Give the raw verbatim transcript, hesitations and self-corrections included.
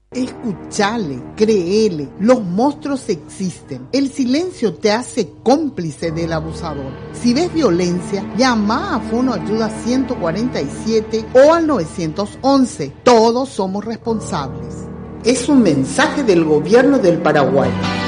Escuchale, créele, los monstruos existen. El silencio te hace cómplice del abusador. Si ves violencia, llama a Fono Ayuda ciento cuarenta y siete o al nueve once. Todos somos responsables. Es un mensaje del gobierno del Paraguay.